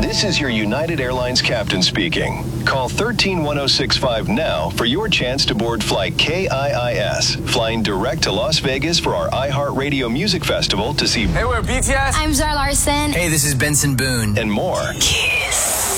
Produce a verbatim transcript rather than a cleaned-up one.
This is your United Airlines captain speaking. Call one three one zero six five now for your chance to board flight K I I S, flying direct to Las Vegas for our iHeartRadio Music Festival to see Hey, we're B T S. I'm Zara Larson. Hey, this is Benson Boone. and more. Kiss.